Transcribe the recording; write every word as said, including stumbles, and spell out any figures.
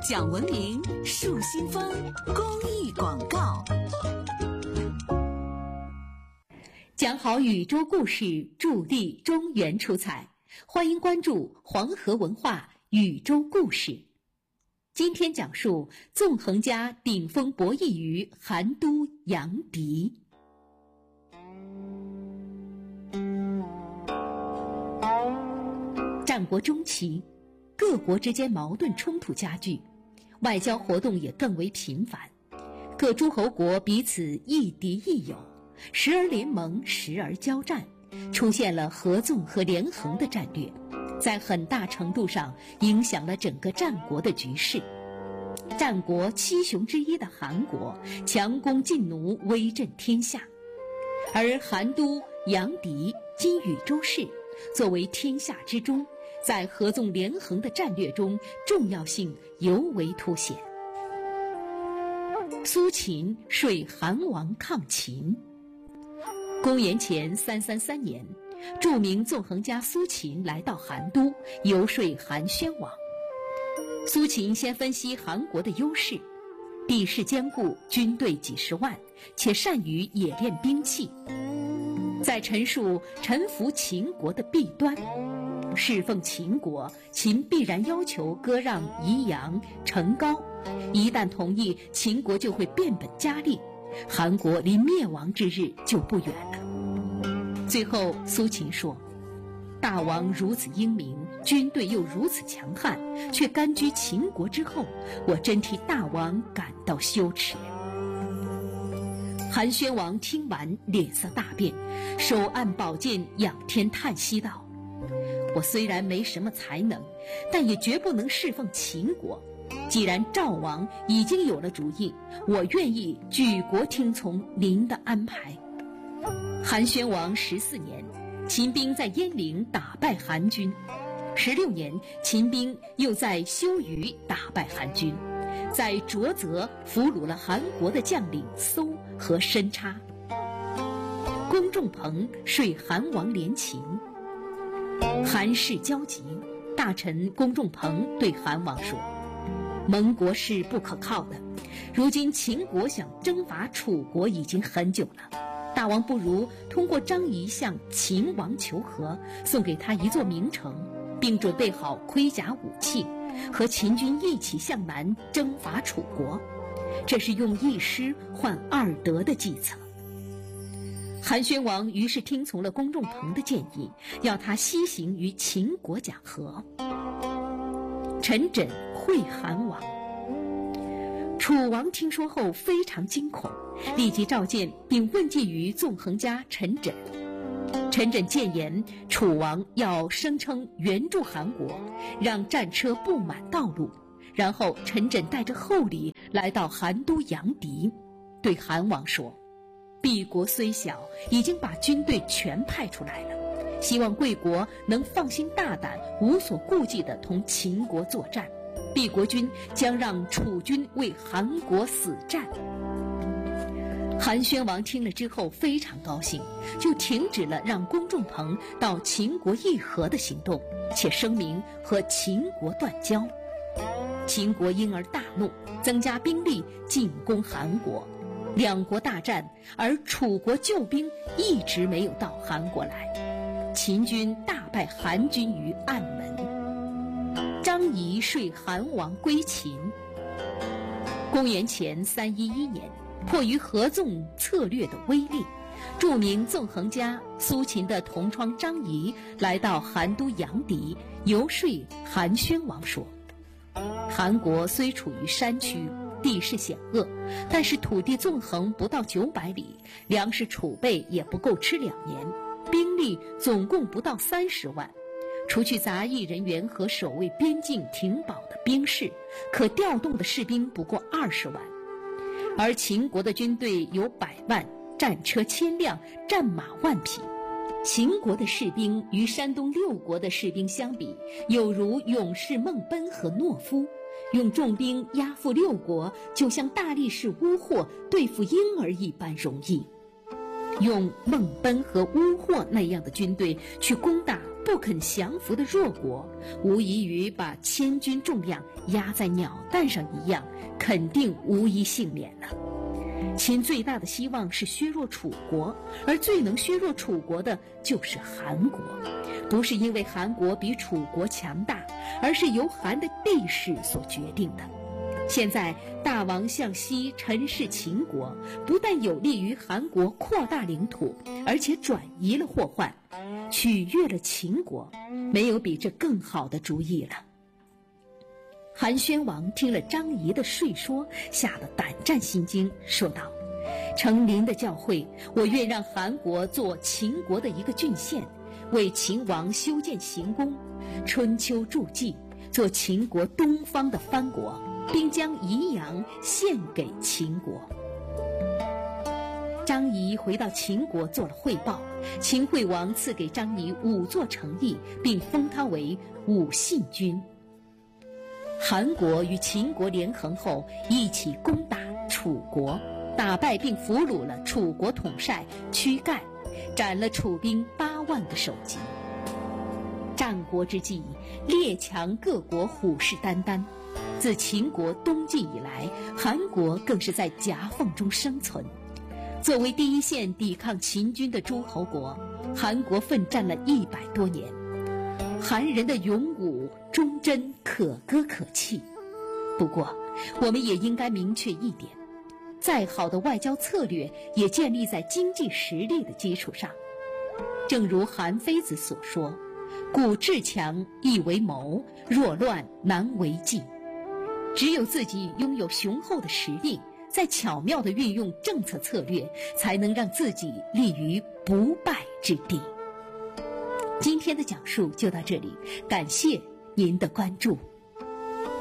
讲文明树新风公益广告。 讲好宇宙故事，助力中原出彩。欢迎关注黄河文化宇宙故事。今天讲述纵横家顶峰博弈于韩都阳翟。战国中期，各国之间矛盾冲突加剧，外交活动也更为频繁，各诸侯国彼此亦敌亦友，时而联盟，时而交战，出现了合纵和连横的战略，在很大程度上影响了整个战国的局势。战国七雄之一的韩国强攻晋奴，威震天下，而韩都阳翟今禹州市作为天下之中，在合纵连横的战略中重要性尤为凸显。苏秦率韩王抗秦。公元前三三三年，著名纵横家苏秦来到韩都，游说韩宣王。苏秦先分析韩国的优势，地势坚固，军队几十万，且善于冶炼兵器。在陈述臣服秦国的弊端，侍奉秦国，秦必然要求割让宜阳、成皋，一旦同意，秦国就会变本加厉，韩国离灭亡之日就不远了。最后苏秦说，大王如此英明，军队又如此强悍，却甘居秦国之后，我真替大王感到羞耻。韩宣王听完脸色大变，手按宝剑仰天叹息道，我虽然没什么才能，但也绝不能侍奉秦国。既然赵王已经有了主意，我愿意举国听从您的安排。韩宣王十四年，秦兵在鄢陵打败韩军。十六年，秦兵又在修余打败韩军，在浊泽俘虏了韩国的将领搜和申叉。公仲朋说韩王联秦。韩事焦急，大臣公仲朋对韩王说，盟国是不可靠的，如今秦国想征伐楚国已经很久了，大王不如通过张仪向秦王求和，送给他一座名城，并准备好盔甲武器，和秦军一起向南征伐楚国，这是用一失换二得的计策。韩宣王于是听从了公仲朋的建议，要他西行于秦国讲和。陈轸会韩王。楚王听说后非常惊恐，立即召见并问计于纵横家陈轸。陈轸谏言楚王要声称援助韩国，让战车布满道路，然后陈轸带着厚礼来到韩都阳翟，对韩王说，敝国虽小，已经把军队全派出来了，希望贵国能放心大胆，无所顾忌地同秦国作战，敝国军将让楚军为韩国死战。韩宣王听了之后非常高兴，就停止了让公仲朋到秦国议和的行动，且声明和秦国断交。秦国因而大怒，增加兵力进攻韩国，两国大战，而楚国救兵一直没有到韩国来，秦军大败韩军于暗门。张仪说韩王归秦。公元前三一一年，迫于合纵策略的威力，著名纵横家苏秦的同窗张仪来到韩都阳翟，游说韩宣王说，韩国虽处于山区，地势险恶，但是土地纵横不到九百里，粮食储备也不够吃两年，兵力总共不到三十万，除去杂役人员和守卫边境停保的兵士，可调动的士兵不过二十万。而秦国的军队有百万，战车千辆，战马万匹。秦国的士兵与山东六国的士兵相比，有如勇士孟奔和懦夫，用重兵压服六国，就像大力士乌霍对付婴儿一般容易。用孟奔和乌霍那样的军队去攻打不肯降服的弱国，无异于把千钧重量压在鸟蛋上一样，肯定无一幸免了。秦最大的希望是削弱楚国，而最能削弱楚国的就是韩国，不是因为韩国比楚国强大，而是由韩的地势所决定的。现在大王向西陈氏秦国，不但有利于韩国扩大领土，而且转移了祸患，取悦了秦国，没有比这更好的主意了。韩宣王听了张仪的说说，吓得胆战心惊，说道：承您的教诲，我愿让韩国做秦国的一个郡县，为秦王修建行宫，春秋助稷，做秦国东方的藩国，并将宜阳献给秦国。张仪回到秦国做了汇报，秦惠王赐给张仪五座城邑，并封他为武信君。韩国与秦国联合后，一起攻打楚国，打败并俘虏了楚国统帅屈干，斩了楚兵八万个首级。战国之际，列强各国虎视眈眈。自秦国东进以来，韩国更是在夹缝中生存。作为第一线抵抗秦军的诸侯国，韩国奋战了一百多年。韩人的勇武忠贞可歌可泣。不过，我们也应该明确一点，再好的外交策略也建立在经济实力的基础上。正如韩非子所说：古至强易为谋，若乱难为继。只有自己拥有雄厚的实力，再巧妙地运用政策策略，才能让自己立于不败之地。今天的讲述就到这里，感谢您的关注。